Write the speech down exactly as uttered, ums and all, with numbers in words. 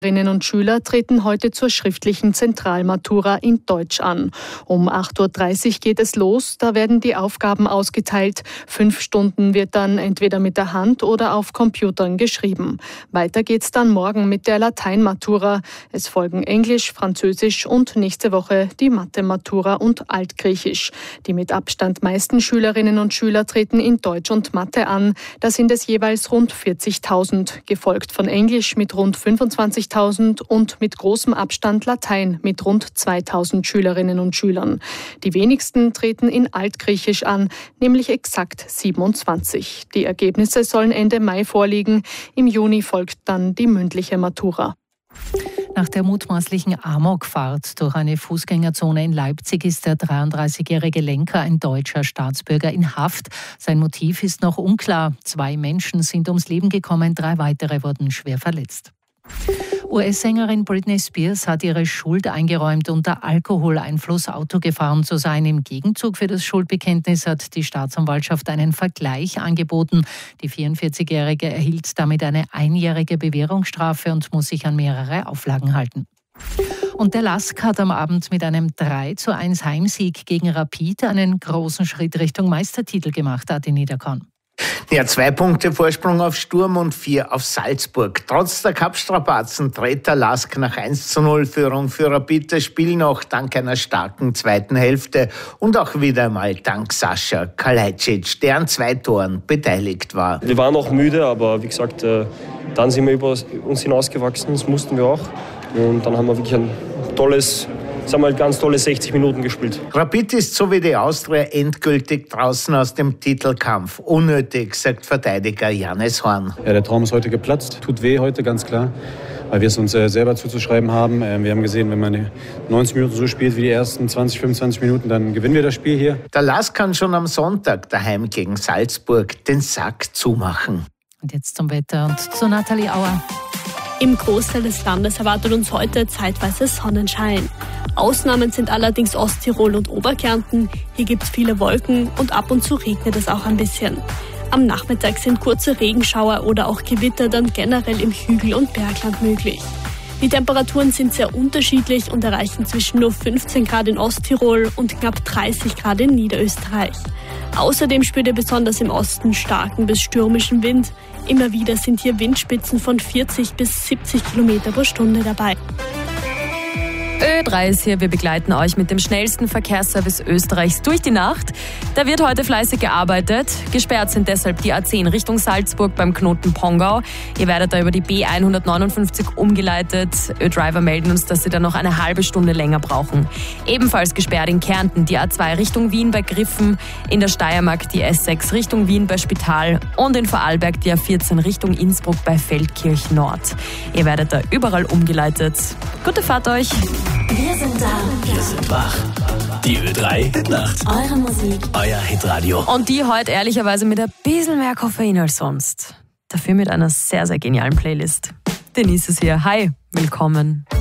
Schülerinnen und Schüler treten heute zur schriftlichen Zentralmatura in Deutsch an. Um acht Uhr dreißig geht es los, da werden die Aufgaben ausgeteilt. Fünf Stunden wird dann entweder mit der Hand oder auf Computern geschrieben. Weiter geht's dann morgen mit der Lateinmatura. Es folgen Englisch, Französisch und nächste Woche die Mathe-Matura und Altgriechisch. Die mit Abstand meisten Schülerinnen und Schüler treten in Deutsch und Mathe an. Da sind es jeweils rund vierzigtausend, gefolgt von Englisch mit rund fünfundzwanzigtausend und mit großem Abstand Latein mit rund zweitausend Schülerinnen und Schülern. Die wenigsten treten in Altgriechisch an, nämlich exakt siebenundzwanzig. Die Ergebnisse sollen Ende Mai vorliegen. Im Juni folgt dann die mündliche Matura. Nach der mutmaßlichen Amokfahrt durch eine Fußgängerzone in Leipzig ist der dreiunddreißigjährige Lenker ein deutscher Staatsbürger in Haft. Sein Motiv ist noch unklar. Zwei Menschen sind ums Leben gekommen, drei weitere wurden schwer verletzt. U S-Sängerin Britney Spears hat ihre Schuld eingeräumt, unter Alkoholeinfluss Auto gefahren zu sein. Im Gegenzug für das Schuldbekenntnis hat die Staatsanwaltschaft einen Vergleich angeboten. Die vierundvierzigjährige erhielt damit eine einjährige Bewährungsstrafe und muss sich an mehrere Auflagen halten. Und der Lask hat am Abend mit einem drei zu eins Heimsieg gegen Rapid einen großen Schritt Richtung Meistertitel gemacht, Adi Niederkorn. Ja, zwei Punkte Vorsprung auf Sturm und vier auf Salzburg. Trotz der Cup-Strapazen dreht der Lask nach eins zu null Führung für Rapid das Spiel noch dank einer starken zweiten Hälfte und auch wieder mal dank Sascha Kalajdzic, der an zwei Toren beteiligt war. Wir waren auch müde, aber wie gesagt, dann sind wir über uns hinausgewachsen, das mussten wir auch. Und dann haben wir wirklich ein tolles Sagen wir ganz tolle sechzig Minuten gespielt. Rapid ist so wie die Austria endgültig draußen aus dem Titelkampf. Unnötig, sagt Verteidiger Janis Horn. Ja, der Traum ist heute geplatzt. Tut weh heute, ganz klar. Weil wir es uns äh, selber zuzuschreiben haben. Äh, wir haben gesehen, wenn man neunzig Minuten so spielt wie die ersten zwanzig, fünfundzwanzig Minuten, dann gewinnen wir das Spiel hier. Der Lask kann schon am Sonntag daheim gegen Salzburg den Sack zumachen. Und jetzt zum Wetter und zu Nathalie Auer. Im Großteil des Landes erwartet uns heute zeitweise Sonnenschein. Ausnahmen sind allerdings Osttirol und Oberkärnten. Hier gibt es viele Wolken und ab und zu regnet es auch ein bisschen. Am Nachmittag sind kurze Regenschauer oder auch Gewitter dann generell im Hügel- und Bergland möglich. Die Temperaturen sind sehr unterschiedlich und erreichen zwischen nur fünfzehn Grad in Osttirol und knapp dreißig Grad in Niederösterreich. Außerdem spürt ihr besonders im Osten starken bis stürmischen Wind. Immer wieder sind hier Windspitzen von vierzig bis siebzig Kilometer pro Stunde dabei. Ö drei ist hier, wir begleiten euch mit dem schnellsten Verkehrsservice Österreichs durch die Nacht. Da wird heute fleißig gearbeitet. Gesperrt sind deshalb die A zehn Richtung Salzburg beim Knoten Pongau. Ihr werdet da über die B hundertneunundfünfzig umgeleitet. Ö-Driver melden uns, dass sie da noch eine halbe Stunde länger brauchen. Ebenfalls gesperrt in Kärnten die A zwei Richtung Wien bei Griffen, in der Steiermark die S sechs Richtung Wien bei Spital und in Vorarlberg die A vierzehn Richtung Innsbruck bei Feldkirch Nord. Ihr werdet da überall umgeleitet. Gute Fahrt euch! Wir sind da. Wir sind wach. Die Ö drei Nacht. Eure Musik. Euer Hitradio. Und die heute ehrlicherweise mit ein bisschen mehr Koffein als sonst. Dafür mit einer sehr, sehr genialen Playlist. Denise ist hier. Hi, willkommen.